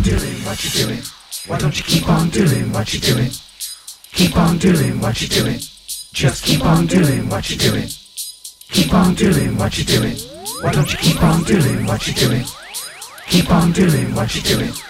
doing what you're doing? Why don't you keep on doing what you're doing? Keep on doing what you're doing. Just keep on doing what you're doing. Keep on doing what you're doing. Why don't you keep on doing what you're doing? Keep on doing what you're doing.